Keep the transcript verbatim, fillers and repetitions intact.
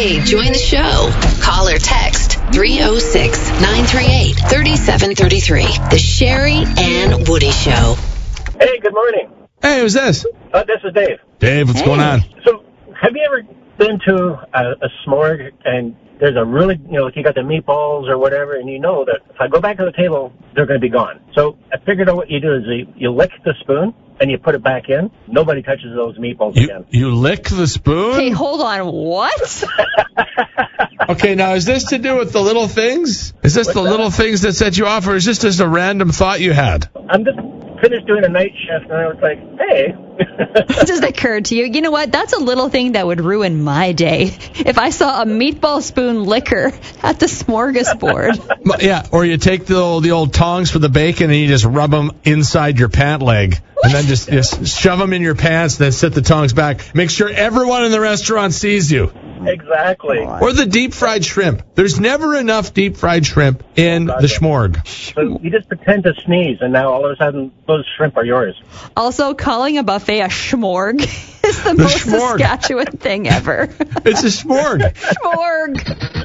Hey, join the show. Call or text three oh six, nine three eight, three seven three three. The Sherry and Woody Show. Hey, good morning. Hey, who's this? Uh, this is Dave. Dave, what's Hey. going on? So, have you ever been to a, a s'morgue and there's a really, you know, like you got the meatballs or whatever, and you know that if I go back to the table, they're going to be gone. So I figured out what you do is you, you lick the spoon and you put it back in. Nobody touches those meatballs You, again. you lick the spoon? Hey, hold on. What? Okay, now is this to do with the little things? Is this What's the that? little things that set you off, or is this just a random thought you had? I'm just finished doing a night shift, and I was like, hey. It just occurred to you. You know what? That's a little thing that would ruin my day. If I saw a meatball spoon liquor at the smorgasbord. M- Yeah, or you take the old, the old tongs for the bacon and you just rub them inside your pant leg. And then just, just shove them in your pants, then set the tongs back. Make sure everyone in the restaurant sees you. Exactly. Or the deep fried shrimp. There's never enough deep fried shrimp in the schmorg. So you just pretend to sneeze, and now all of a sudden, those shrimp are yours. Also, calling a buffet a schmorg is the, The most schmorg. Saskatchewan thing ever. It's a schmorg. Schmorg.